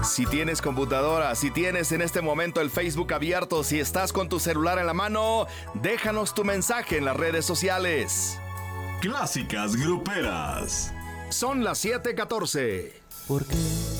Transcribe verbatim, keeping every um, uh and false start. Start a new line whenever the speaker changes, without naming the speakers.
Si tienes computadora, si tienes en este momento el Facebook abierto, si estás con tu celular en la mano, déjanos tu mensaje en las redes sociales.
Clásicas Gruperas.
Son las siete catorce.
¿Por qué